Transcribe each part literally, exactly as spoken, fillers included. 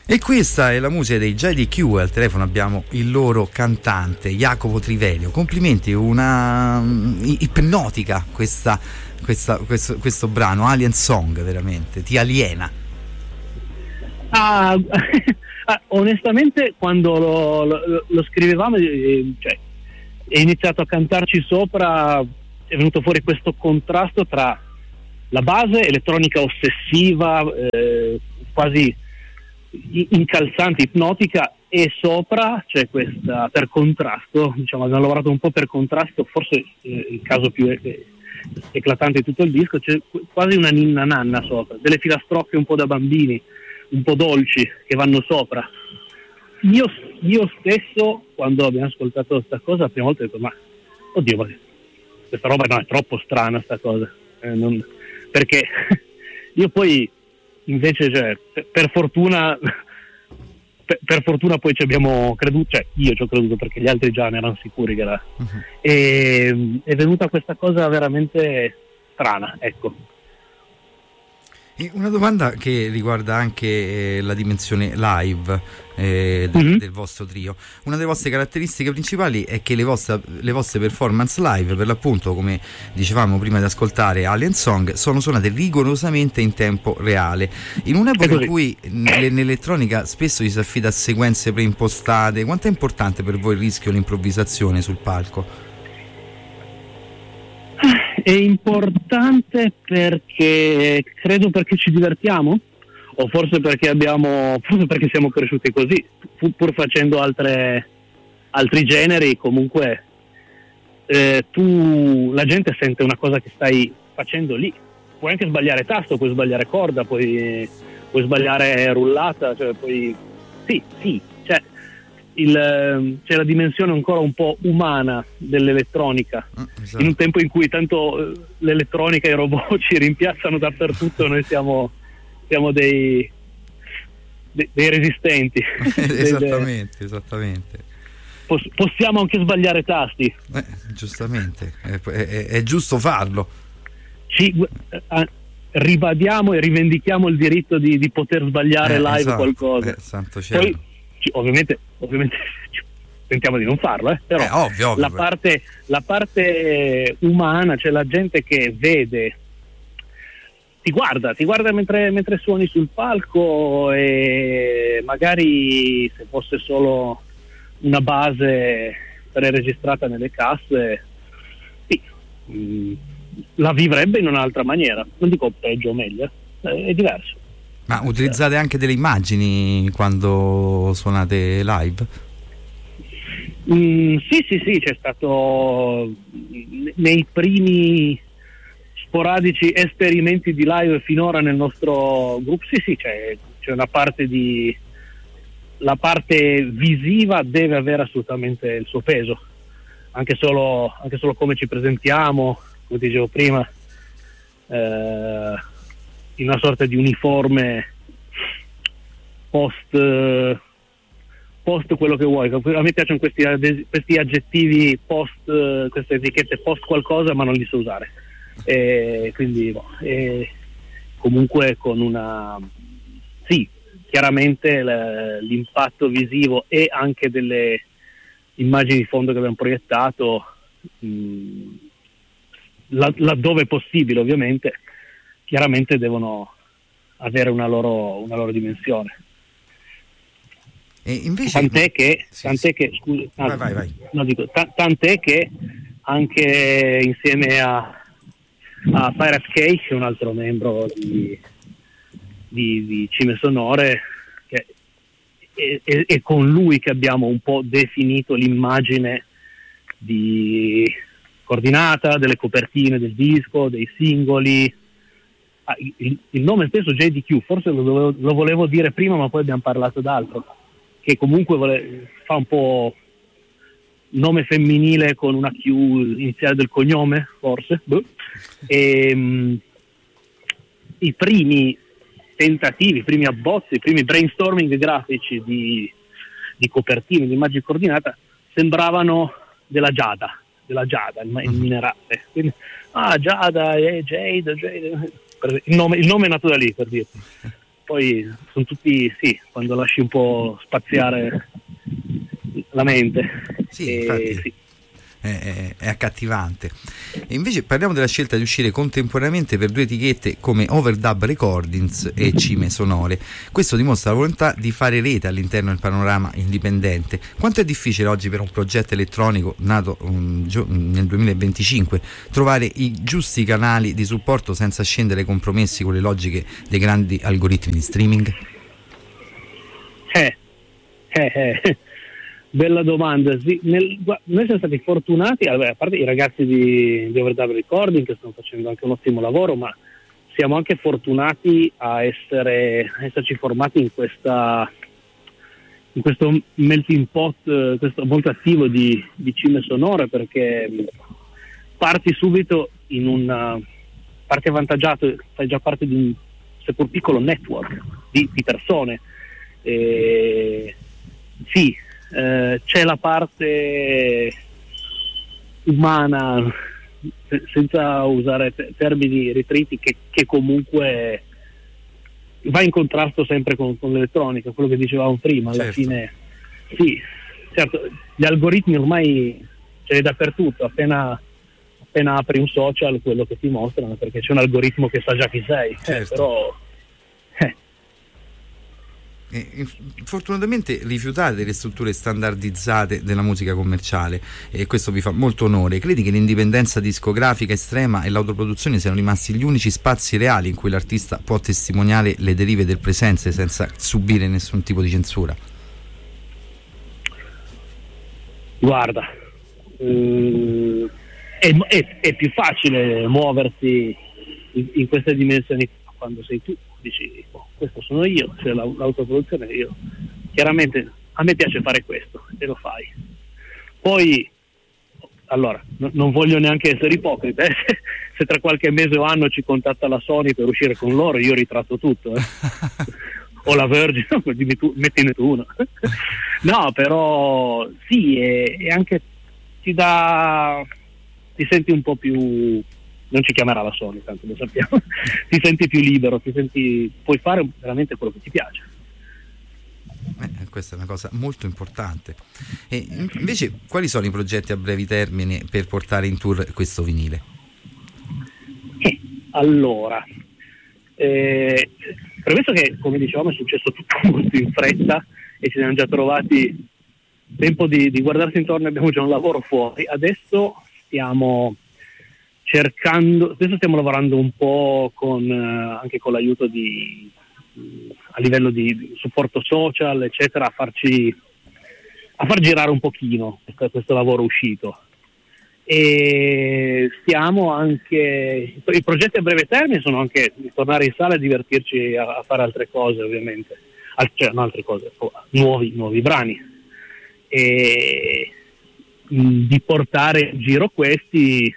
E questa è la musica dei J D Q. Al telefono abbiamo il loro cantante Jacopo Trivelio. Complimenti, una ipnotica questa, questa, questo, questo brano, Alien Song, veramente ti aliena. Ah, onestamente quando lo, lo, lo scrivevamo, cioè, è iniziato a cantarci sopra, è venuto fuori questo contrasto tra la base elettronica ossessiva, eh, quasi incalzante, ipnotica, e sopra c'è questa, per contrasto, diciamo, abbiamo lavorato un po' per contrasto, forse eh, il caso più eh, eclatante di tutto il disco, c'è quasi una ninna nanna sopra, delle filastrocche un po' da bambini, un po' dolci, che vanno sopra. Io, io stesso, quando abbiamo ascoltato questa cosa, la prima volta ho detto, ma oddio, ma questa roba no, è troppo strana sta cosa, eh, non, perché io poi invece, cioè, per, per fortuna per, per fortuna poi ci abbiamo creduto, cioè io ci ho creduto perché gli altri già ne erano sicuri che era uh-huh. e è venuta questa cosa veramente strana, ecco. E una domanda che riguarda anche eh, la dimensione live eh, del, mm-hmm. del vostro trio. Una delle vostre caratteristiche principali è che le vostre, le vostre performance live, per l'appunto, come dicevamo prima di ascoltare Alien Song, sono suonate rigorosamente in tempo reale. In un'epoca in cui nell'elettronica spesso si affida a sequenze preimpostate, quanto è importante per voi il rischio e l'improvvisazione sul palco? È importante perché credo perché ci divertiamo, o forse perché abbiamo forse perché siamo cresciuti così, pur facendo altre altri generi. Comunque eh, tu la gente sente una cosa che stai facendo lì, puoi anche sbagliare tasto, puoi sbagliare corda, puoi, puoi sbagliare rullata, cioè puoi sì, sì, cioè Il, c'è la dimensione ancora un po' umana dell'elettronica, esatto. In un tempo in cui tanto l'elettronica e i robot ci rimpiazzano dappertutto, noi siamo, siamo dei, dei, dei resistenti. Esattamente, esattamente. Poss- possiamo anche sbagliare tasti. Eh, giustamente, è, è, è giusto farlo. Ci eh, ribadiamo e rivendichiamo il diritto di, di poter sbagliare eh, live esatto. qualcosa. Eh, santo cielo. Poi, ovviamente ovviamente tentiamo di non farlo, eh? Però eh, ovvio, ovvio, la parte la parte umana, cioè la gente che vede, ti guarda ti guarda mentre, mentre suoni sul palco, e magari se fosse solo una base preregistrata nelle casse, sì, mh, la vivrebbe in un'altra maniera, non dico peggio o meglio, eh, è diverso. Ma utilizzate anche delle immagini quando suonate live? Mm, sì, sì, sì, c'è stato nei primi sporadici esperimenti di live finora nel nostro gruppo, sì, sì, c'è, c'è una parte di... la parte visiva deve avere assolutamente il suo peso, anche solo, anche solo come ci presentiamo, come dicevo prima, eh, in una sorta di uniforme post post quello che vuoi. A me piacciono questi, questi aggettivi post, queste etichette post qualcosa, ma non li so usare, e quindi boh, e comunque con una sì, chiaramente l'impatto visivo e anche delle immagini di fondo che abbiamo proiettato, mh, laddove è possibile, ovviamente chiaramente devono avere una loro, una loro dimensione. E invece tant'è che, sì, tant'è sì. che scusa, vai, ah, vai, vai. No, dico, t- tant'è che anche insieme a, a Fire F K, che è un altro membro di, di, di Cime Sonore, che è, è, è con lui che abbiamo un po' definito l'immagine di coordinata, delle copertine del disco, dei singoli. Ah, il, il nome stesso J D Q, forse lo, dovevo, lo volevo dire prima, ma poi abbiamo parlato d'altro, che comunque vole, fa un po' nome femminile con una Q iniziale del cognome, forse. E, um, i primi tentativi, i primi abbozzi, i primi brainstorming grafici di, di copertine, di immagini coordinata, sembravano della Giada, della Giada, il, il minerale. Quindi, ah, Giada, eh, Jade, Jade. Il nome, il nome è nato da lì, per dirti. poi sono tutti, sì, quando lasci un po' spaziare la mente. Sì, e, infatti. Sì. È, è accattivante. E invece parliamo della scelta di uscire contemporaneamente per due etichette come Overdub Recordings e Cime Sonore. Questo dimostra la volontà di fare rete all'interno del panorama indipendente. Quanto è difficile oggi per un progetto elettronico nato um, gio- nel duemilaventicinque trovare i giusti canali di supporto senza scendere ai compromessi con le logiche dei grandi algoritmi di streaming? Eh, eh, eh. Bella domanda. Sì, nel, noi siamo stati fortunati, vabbè, a parte i ragazzi di, di Overdub Recording che stanno facendo anche un ottimo lavoro, ma siamo anche fortunati a essere a esserci formati in questa in questo melting pot, questo molto attivo di, di Cime Sonore, perché parti subito in un parti avvantaggiato, fai già parte di un seppur piccolo network di, di persone. E, sì. Eh, c'è la parte umana, senza usare te- termini ritriti, che, che comunque va in contrasto sempre con, con l'elettronica, quello che dicevamo prima. Alla certo. fine sì, certo, gli algoritmi ormai ce li dappertutto, appena, appena apri un social quello che ti mostrano, perché c'è un algoritmo che sa già chi sei. Certo. eh, però eh. Eh, fortunatamente rifiutate le strutture standardizzate della musica commerciale e questo vi fa molto onore. Credi che l'indipendenza discografica estrema e l'autoproduzione siano rimasti gli unici spazi reali in cui l'artista può testimoniare le derive del presente senza subire nessun tipo di censura? Guarda, eh, è, è, è più facile muoversi in, in queste dimensioni quando sei tu. Dici, oh, questo sono io, c'è la, l'autoproduzione, io chiaramente a me piace fare questo e lo fai. Poi allora no, non voglio neanche essere ipocrita, eh. se, se tra qualche mese o anno ci contatta la Sony per uscire con loro, io ritratto tutto, eh. o la Virgin, no, dimmi tu, mettine tu uno. No, però sì, e, e anche ti dà, ti senti un po' più, non ci chiamerà la Sony, tanto lo sappiamo, ti senti più libero, ti senti, puoi fare veramente quello che ti piace. Eh, questa è una cosa molto importante. E invece quali sono i progetti a brevi termine per portare in tour questo vinile? Eh, allora, eh, premesso che, come dicevamo, è successo tutto molto in fretta e ci siamo già trovati tempo di, di guardarsi intorno, abbiamo già un lavoro fuori, adesso stiamo cercando, adesso stiamo lavorando un po' con eh, anche con l'aiuto di a livello di supporto social eccetera, a farci a far girare un pochino questo, questo lavoro uscito, e stiamo anche, i progetti a breve termine sono anche di tornare in sala e divertirci a, a fare altre cose, ovviamente, Al, cioè non altre cose, nuovi, nuovi brani, e mh, di portare in giro questi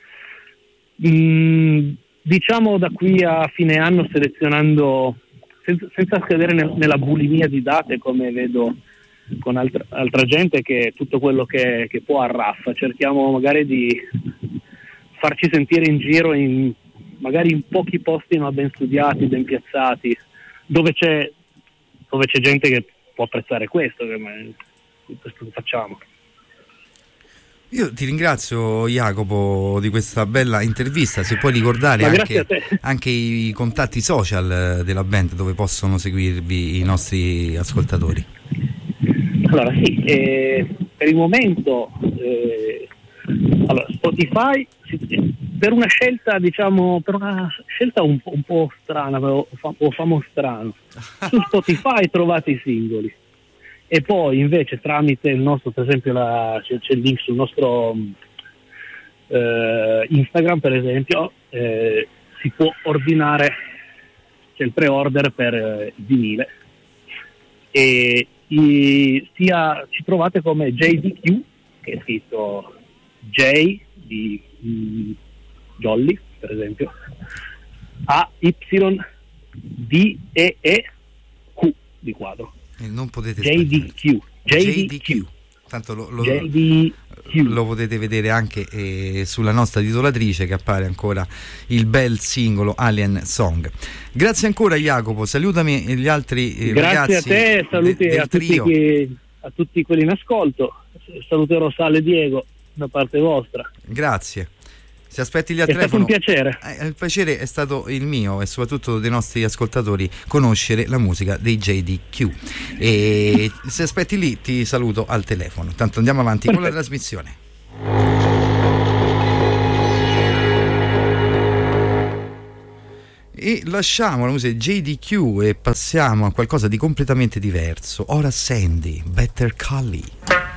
mh, diciamo da qui a fine anno, selezionando senza, senza scadere nel, nella bulimia di date come vedo con altra, altra gente, che tutto quello che, che può arraffa. Cerchiamo magari di farci sentire in giro in magari in pochi posti ma ben studiati, ben piazzati, dove c'è dove c'è gente che può apprezzare questo che, questo che facciamo. Io ti ringrazio, Jacopo, di questa bella intervista. Se puoi ricordare anche, anche i contatti social della band dove possono seguirvi i nostri ascoltatori. Allora sì, eh, per il momento eh, allora, Spotify, per una scelta diciamo per una scelta un po', un po' strana o, fam- o famo strano, su Spotify trovate i singoli. E poi invece tramite il nostro, per esempio la, c'è, c'è il link sul nostro eh, Instagram per esempio, eh, si può ordinare, c'è il pre-order per eh, il vinile, e i, sia, ci trovate come J D Q, che è scritto J di mm, Jolly per esempio, A Y D E E Q di quadro. E non potete J D Q J D Q tanto lo, lo, J D Q. lo potete vedere anche eh, sulla nostra titolatrice, che appare ancora il bel singolo Alien Song. Grazie ancora Jacopo, salutami gli altri eh, Grazie ragazzi. a te, saluti de, a, tutti chi, a tutti quelli in ascolto. Saluterò Sale e Diego da parte vostra. Grazie. Se aspetti lì al è telefono, stato un piacere. Eh, il piacere è stato il mio e soprattutto dei nostri ascoltatori conoscere la musica dei J D Q. E se aspetti lì ti saluto al telefono. Tanto andiamo avanti Perfetto. con la trasmissione. E lasciamo la musica J D Q e passiamo a qualcosa di completamente diverso. Ora Sandy, Better Call Me.